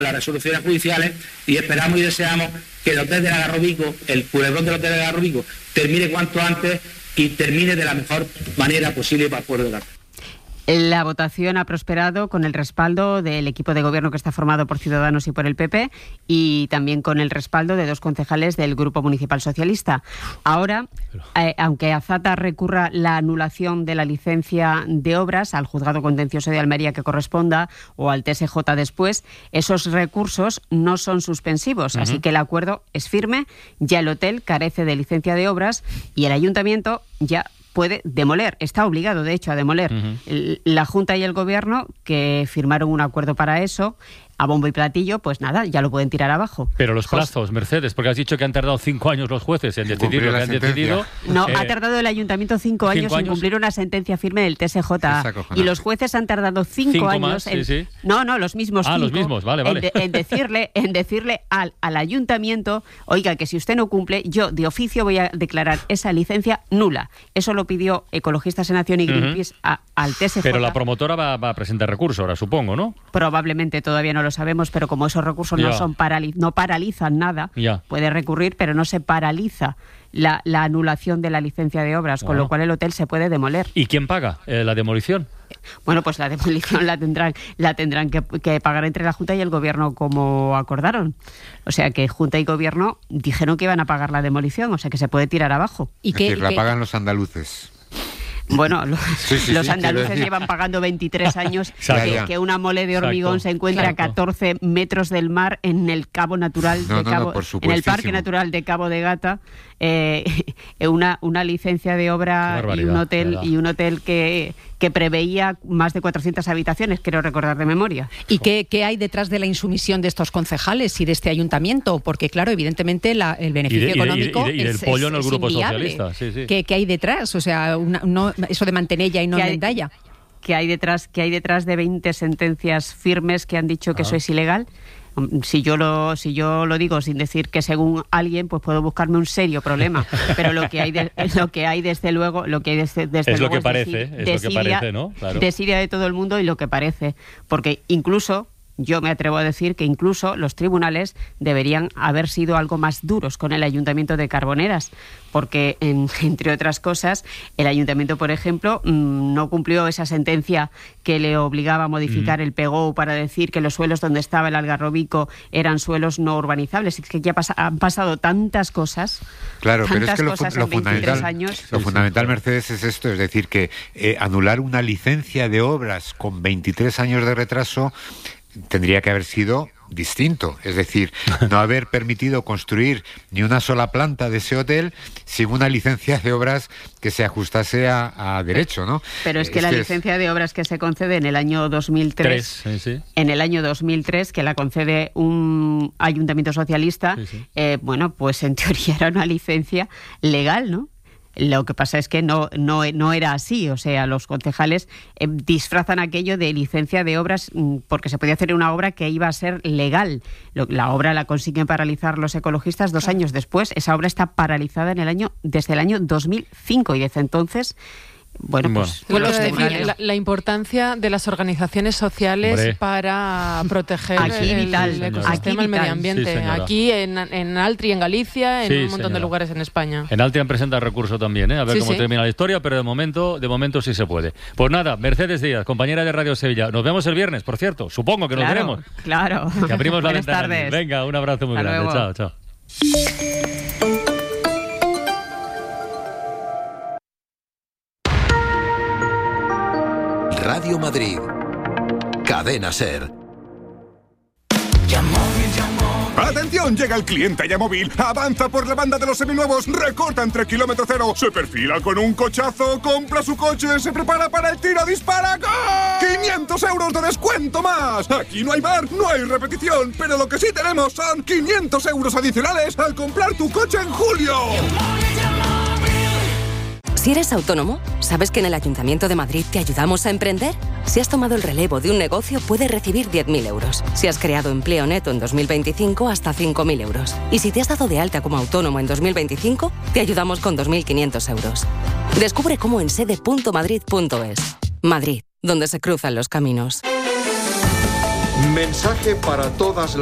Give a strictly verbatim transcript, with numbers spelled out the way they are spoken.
las resoluciones judiciales y esperamos y deseamos que el hotel del Algarrobico, el culebrón del hotel del Algarrobico, termine cuanto antes y termine de la mejor manera posible para el pueblo de Gata. La votación ha prosperado con el respaldo del equipo de gobierno que está formado por Ciudadanos y por el P P y también con el respaldo de dos concejales del Grupo Municipal Socialista. Ahora, eh, aunque Azata recurra la anulación de la licencia de obras al Juzgado Contencioso de Almería que corresponda o al T S J después, esos recursos no son suspensivos, uh-huh. Así que el acuerdo es firme, ya el hotel carece de licencia de obras y el Ayuntamiento ya puede demoler, está obligado de hecho a demoler. Uh-huh. La Junta y el Gobierno, que firmaron un acuerdo para eso, a bombo y platillo, pues nada, ya lo pueden tirar abajo. Pero los plazos, Mercedes, porque has dicho que han tardado cinco años los jueces en decidir lo que han decidido. No, eh, ha tardado el Ayuntamiento cinco años, cinco años en cumplir una sentencia firme del T S J. Y los jueces han tardado cinco, cinco años más, en... sí, sí. No, no, los mismos Ah, cinco, los mismos, vale, vale. En, de, en decirle, en decirle al, al Ayuntamiento, oiga, que si usted no cumple, yo de oficio voy a declarar esa licencia nula. Eso lo pidió Ecologistas en Acción y Greenpeace uh-huh. a, al T S J. Pero la promotora va, va a presentar recurso ahora, supongo, ¿no? Probablemente, todavía no lo sabemos, pero como esos recursos yeah. no son paraliz- no paralizan nada, yeah. puede recurrir, pero no se paraliza la, la anulación de la licencia de obras, con ah. lo cual el hotel se puede demoler. ¿Y quién paga eh, la demolición? Bueno, pues la demolición la tendrán, la tendrán que, que pagar entre la Junta y el Gobierno como acordaron. O sea que Junta y Gobierno dijeron que iban a pagar la demolición, o sea que se puede tirar abajo. ¿Y que, la pagan los andaluces? Bueno, los, sí, sí, los sí, andaluces llevan pagando veintitrés años que, que una mole de hormigón Exacto. se encuentra Exacto. a catorce metros del mar en el Cabo Natural no, de no, Cabo, no, en el Parque Natural de Cabo de Gata, eh, una, una licencia de obra y un hotel y un hotel que, que preveía más de cuatrocientas habitaciones, quiero recordar de memoria. ¿Y qué, qué hay detrás de la insumisión de estos concejales y de este ayuntamiento? Porque claro, evidentemente la, el beneficio y de, económico y de, y de, y del es, pollo es, en el grupo es socialista. Sí, sí. ¿Qué, ¿Qué hay detrás? O sea, una, no, eso de Mantenella y no de Endaya. Que hay detrás, que hay detrás de veinte sentencias firmes que han dicho que ah. eso es ilegal. Si yo lo si yo lo digo sin decir que según alguien, pues puedo buscarme un serio problema. Pero lo que hay de, lo que hay desde luego, lo que hay desde, desde es luego lo que es parece, desidia, es lo que parece, ¿no? Claro. Desidia de todo el mundo y lo que parece, porque incluso yo me atrevo a decir que incluso los tribunales deberían haber sido algo más duros con el Ayuntamiento de Carboneras, porque, en, entre otras cosas, el Ayuntamiento, por ejemplo, mmm, no cumplió esa sentencia que le obligaba a modificar mm. el P G O para decir que los suelos donde estaba el Algarrobico eran suelos no urbanizables. Es que ya pasa, han pasado tantas cosas. Claro, tantas pero es que lo, lo fundamental, años. lo fundamental, Mercedes, es esto, es decir, que eh, anular una licencia de obras con veintitrés años de retraso tendría que haber sido distinto, es decir, no haber permitido construir ni una sola planta de ese hotel sin una licencia de obras que se ajustase a, a derecho, ¿no? Pero es que es la que licencia es... de obras que se concede en el año dos mil tres, Tres, sí, sí. en el año dos mil tres, que la concede un ayuntamiento socialista, sí, sí. Eh, bueno, pues en teoría era una licencia legal, ¿no? Lo que pasa es que no, no, no era así, o sea, los concejales eh, disfrazan aquello de licencia de obras mmm, porque se podía hacer una obra que iba a ser legal. Lo, la obra la consiguen paralizar los ecologistas dos años después. Esa obra está paralizada en el año desde el año dos mil cinco y desde entonces... Bueno, pues bueno, los decir, la, la importancia de las organizaciones sociales Hombre. para proteger aquí el, vital, el ecosistema, el medio ambiente. Sí, aquí en, en Altri, en Galicia, en sí, un montón señora. de lugares en España. En Altri han presentado recurso también, ¿eh? a ver sí, cómo sí. termina la historia, pero de momento, de momento sí se puede. Pues nada, Mercedes Díaz, compañera de Radio Sevilla. Nos vemos el viernes, por cierto. Supongo que nos claro, veremos. Claro. Que abrimos la Buenas ventana. tardes. Venga, un abrazo muy Hasta grande. Luego. Chao, chao. Radio Madrid, Cadena SER. ¡Atención! Llega el cliente Yamóvil. Avanza por la banda de los seminuevos. Recorta entre kilómetro cero. Se perfila con un cochazo. Compra su coche. Se prepara para el tiro. ¡Dispara! ¡Gol! ¡quinientos euros de descuento más! Aquí no hay bar, no hay repetición. Pero lo que sí tenemos son quinientos euros adicionales al comprar tu coche en julio. Si eres autónomo, ¿sabes que en el Ayuntamiento de Madrid te ayudamos a emprender? Si has tomado el relevo de un negocio, puedes recibir diez mil euros. Si has creado empleo neto en dos mil veinticinco, hasta cinco mil euros. Y si te has dado de alta como autónomo en dos mil veinticinco, te ayudamos con dos mil quinientos euros. Descubre cómo en sede punto madrid punto es. Madrid, donde se cruzan los caminos. Mensaje para todas las